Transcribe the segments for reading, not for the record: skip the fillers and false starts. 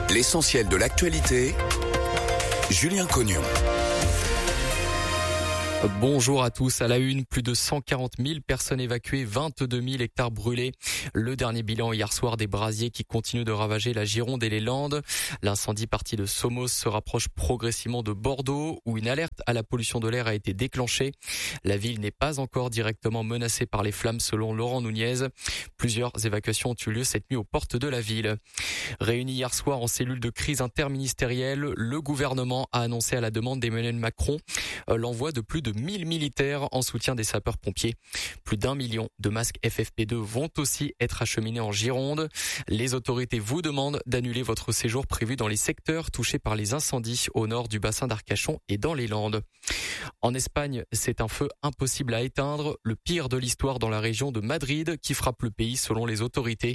L'essentiel de l'actualité, Julien Cognon. Bonjour à tous. À la une, plus de 140 000 personnes évacuées, 22 000 hectares brûlés. Le dernier bilan hier soir des brasiers qui continuent de ravager la Gironde et les Landes. L'incendie parti de Somos se rapproche progressivement de Bordeaux, où une alerte à la pollution de l'air a été déclenchée. La ville n'est pas encore directement menacée par les flammes selon Laurent Nunez. Plusieurs évacuations ont eu lieu cette nuit aux portes de la ville. Réuni hier soir en cellule de crise interministérielle, le gouvernement a annoncé à la demande d'Emmanuel Macron l'envoi de plus de 1000 militaires en soutien des sapeurs-pompiers. Plus d'1 million de masques FFP2 vont aussi être acheminés en Gironde. Les autorités vous demandent d'annuler votre séjour prévu dans les secteurs touchés par les incendies au nord du bassin d'Arcachon et dans les Landes. En Espagne, c'est un feu impossible à éteindre, le pire de l'histoire dans la région de Madrid qui frappe le pays selon les autorités.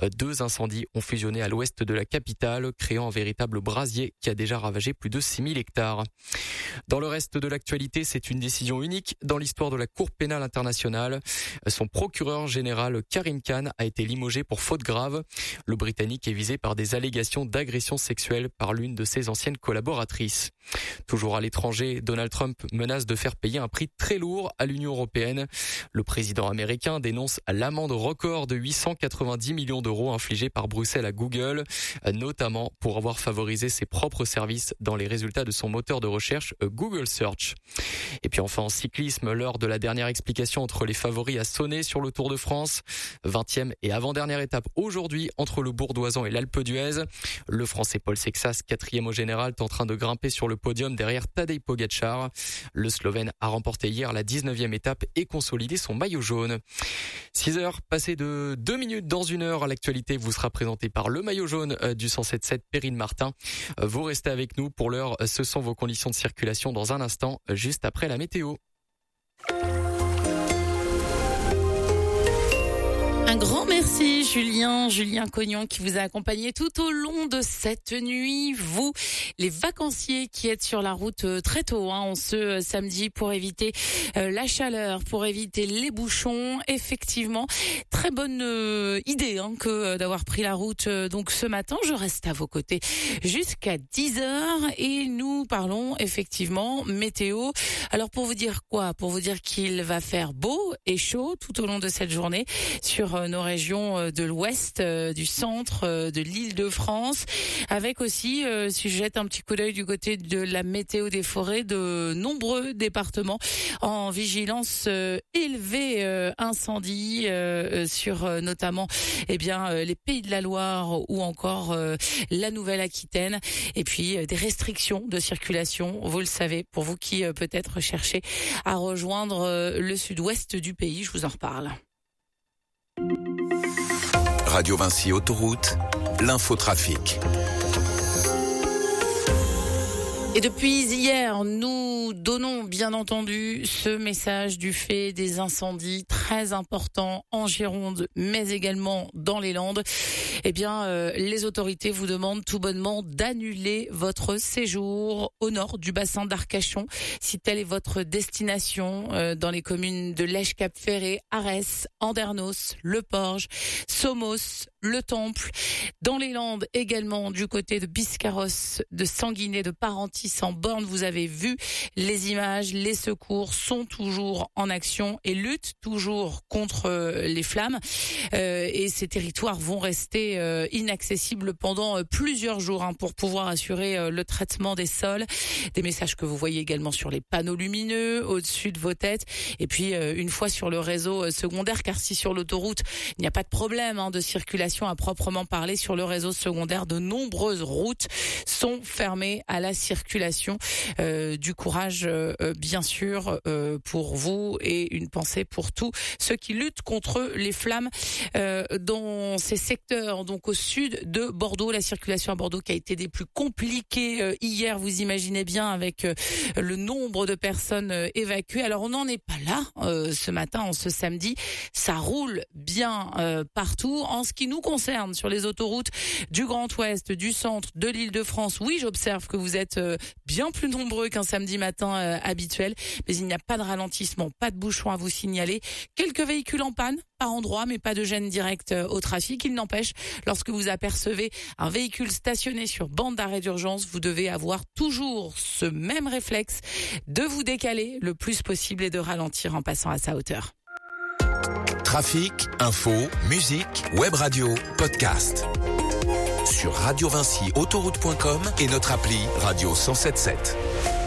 2 incendies ont fusionné à l'ouest de la capitale, créant un véritable brasier qui a déjà ravagé plus de 6000 hectares. Dans le reste de l'actualité, c'est une décision unique dans l'histoire de la Cour pénale internationale. Son procureur général Karim Khan a été limogé pour faute grave. Le Britannique est visé par des allégations d'agression sexuelle par l'une de ses anciennes collaboratrices. Toujours à l'étranger, Donald Trump menace de faire payer un prix très lourd à l'Union européenne. Le président américain dénonce l'amende record de 890 millions d'euros infligée par Bruxelles à Google, notamment pour avoir favorisé ses propres services dans les résultats de son moteur de recherche Google Search. Et puis enfin en cyclisme, l'heure de la dernière explication entre les favoris a sonné sur le Tour de France. 20e et avant-dernière étape aujourd'hui entre le Bourdoisan et l'Alpe d'Huez. Le Français Paul Sexas, 4e au général, est en train de grimper sur le podium derrière Tadej Pogačar. Le Slovène a remporté hier la 19e étape et consolidé son maillot jaune. 6 heures passées de 2 minutes dans 1 heure. L'actualité vous sera présentée par le maillot jaune du 107.7 Perrine Martin. Vous restez avec nous pour l'heure. Ce sont vos conditions de circulation dans un instant, juste après la météo. Un grand merci Julien Cognon qui vous a accompagné tout au long de cette nuit. Vous, les vacanciers qui êtes sur la route très tôt en ce samedi pour éviter la chaleur, pour éviter les bouchons. Effectivement, très bonne idée que d'avoir pris la route donc ce matin. Je reste à vos côtés jusqu'à 10h et nous parlons effectivement météo. Alors pour vous dire quoi ? Pour vous dire qu'il va faire beau et chaud tout au long de cette journée sur nos régions de l'ouest, du centre, de l'Île-de-France, avec aussi, si je jette un petit coup d'œil du côté de la météo des forêts, de nombreux départements en vigilance élevée incendie sur notamment les Pays de la Loire ou encore la Nouvelle-Aquitaine, et puis des restrictions de circulation, vous le savez, pour vous qui peut-être cherchez à rejoindre le sud-ouest du pays, je vous en reparle. Radio Vinci Autoroute, l'infotrafic. Et depuis hier, nous donnons bien entendu ce message du fait des incendies très importants en Gironde, mais également dans les Landes. Les autorités vous demandent tout bonnement d'annuler votre séjour au nord du bassin d'Arcachon, si telle est votre destination, dans les communes de Lège-Cap-Ferré, Arès, Andernos, Le Porge, Somos, Le Temple. Dans les Landes également, du côté de Biscarrosse, de Sanguinet, de Parentis, en Borne, vous avez vu les images, les secours sont toujours en action et luttent toujours contre les flammes. Et ces territoires vont rester inaccessibles pendant plusieurs jours pour pouvoir assurer le traitement des sols. Des messages que vous voyez également sur les panneaux lumineux au-dessus de vos têtes. Et puis une fois sur le réseau secondaire, car si sur l'autoroute il n'y a pas de problème de circulation à proprement parler, sur le réseau secondaire, de nombreuses routes sont fermées à la circulation. Du courage bien sûr pour vous, et une pensée pour tous ceux qui luttent contre les flammes dans ces secteurs. Donc au sud de Bordeaux, la circulation à Bordeaux qui a été des plus compliquées hier, vous imaginez bien, avec le nombre de personnes évacuées. Alors on n'en est pas là ce matin, en ce samedi. Ça roule bien partout. En ce qui nous concerne, sur les autoroutes du Grand Ouest, du centre, de l'Île-de-France, oui, j'observe que vous êtes bien plus nombreux qu'un samedi matin habituel, mais il n'y a pas de ralentissement, pas de bouchons à vous signaler. quelques véhicules en panne par endroit, mais pas de gêne directe au trafic. Il n'empêche, lorsque vous apercevez un véhicule stationné sur bande d'arrêt d'urgence, vous devez avoir toujours ce même réflexe de vous décaler le plus possible et de ralentir en passant à sa hauteur. Trafic, info, musique, web radio, podcast. Sur Radio Vinci Autoroute.com et notre appli Radio 107.7.